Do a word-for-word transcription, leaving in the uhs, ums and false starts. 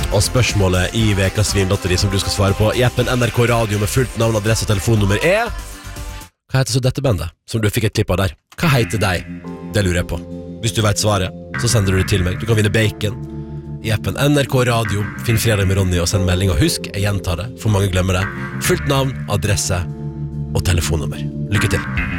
Og spørsmålet i Vekas Vinlotteri som du skal svare på i appen N R K Radio med fullt navn, adresse og telefonnummer er hva heter så dette bandet som du fikk et klipp av der? Hva heter deg? Det lurer jeg på. Hvis du vet svaret, så sender du det til meg. Du kan vinne bacon i appen N R K Radio. Finn Fredag med Ronny og send melding. Og husk, jeg gjentar det, for mange glemmer det. Fullt navn, adresse og telefonnummer. Lykke til.